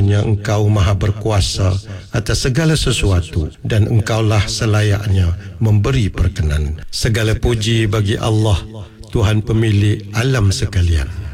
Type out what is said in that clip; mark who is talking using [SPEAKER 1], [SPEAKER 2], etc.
[SPEAKER 1] sesungguhnya Engkau maha berkuasa atas segala sesuatu dan Engkaulah selayaknya memberi perkenan. Segala puji bagi Allah, Tuhan pemilik alam sekalian.